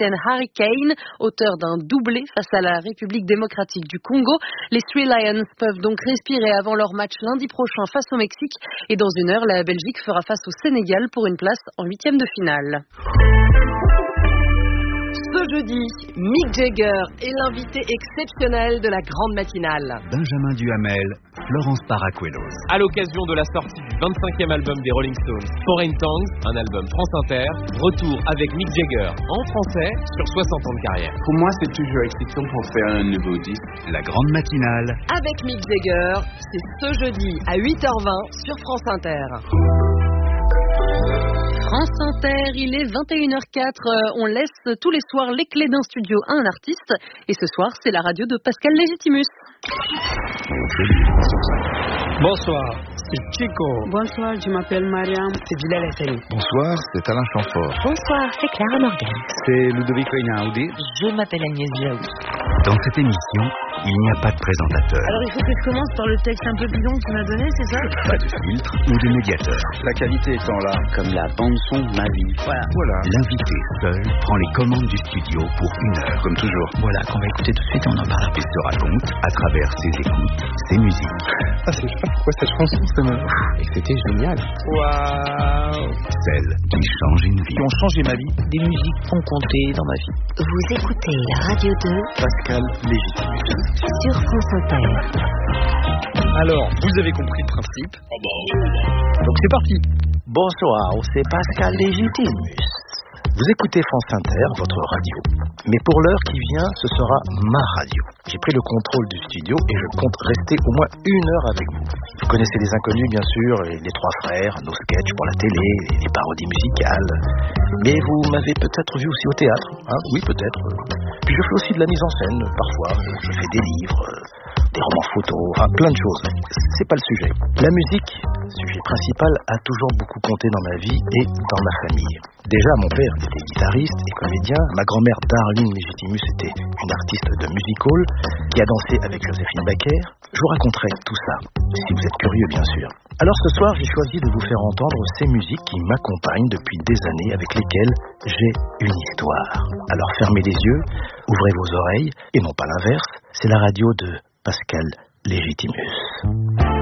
l'Égyptienne Harry Kane, auteur d'un doublé face à la République démocratique du Congo. Les Three Lions peuvent donc respirer avant leur match lundi prochain face au Mexique. Et dans une heure, la Belgique fera face au Sénégal pour une place en huitième de finale. Ce jeudi, Mick Jagger est l'invité exceptionnel de la grande matinale. Benjamin Duhamel, Florence Paracuelos. À l'occasion de la sortie du 25e album des Rolling Stones, Foreign Tongues, un album France Inter, retour avec Mick Jagger en français sur 60 ans de carrière. Pour moi, c'est toujours excitant pour faire un nouveau disque. La grande matinale. Avec Mick Jagger, c'est ce jeudi à 8h20 sur France Inter. France Inter, il est 21h04. On laisse tous les soirs les clés d'un studio à un artiste. Et ce soir, c'est la radio de Pascal Légitimus. Bonsoir, c'est Chico. Bonsoir, je m'appelle Mariam. C'est Bilal Hassani. Bonsoir, c'est Alain Chamfort. Bonsoir, c'est Clara Morgan. C'est Ludovic Einaudi. Je m'appelle Agnès Biaoui. Dans cette émission, il n'y a pas de présentateur. Alors il faut que je commence par le texte un peu bidon que tu m'as donné, c'est ça? Pas de filtre ou de médiateur. La qualité étant là, comme la bande-son de ma vie. Voilà. L'invité seul prend les commandes du studio pour 1 heure. Comme toujours. Voilà, qu'on va écouter tout de suite, on en parle. Et se raconte à travers ses écoutes, ses musiques. Ah, c'est pas pourquoi cette chanson, et c'était génial. Waouh. Celles qui changent une vie. Qui ont changé ma vie. Des musiques qui ont compté dans ma vie. Vous écoutez la radio de Pascal Légitimus. sur France Inter. Alors, vous avez compris le principe. Donc c'est parti. Bonsoir, c'est Pascal Légitimus. Vous écoutez France Inter, votre radio. Mais pour l'heure qui vient, ce sera ma radio. J'ai pris le contrôle du studio et je compte rester au moins 1 heure avec vous. Vous connaissez Les Inconnus, bien sûr, les Trois Frères, nos sketchs pour la télé, les parodies musicales. Mais vous m'avez peut-être vu aussi au théâtre, hein? Oui, peut-être. Puis je fais aussi de la mise en scène, parfois. Je fais des livres, des romans photos, enfin plein de choses. C'est pas le sujet. La musique, sujet principal, a toujours beaucoup compté dans ma vie et dans ma famille. Déjà, mon père était guitariste et comédien. Ma grand-mère Darlene Légitimus était une artiste de music hall qui a dansé avec Joséphine Baker. Je vous raconterai tout ça, si vous êtes curieux, bien sûr. Alors ce soir, j'ai choisi de vous faire entendre ces musiques qui m'accompagnent depuis des années, avec lesquelles j'ai une histoire. Alors fermez les yeux, ouvrez vos oreilles, et non pas l'inverse, c'est la radio de Pascal Légitimus.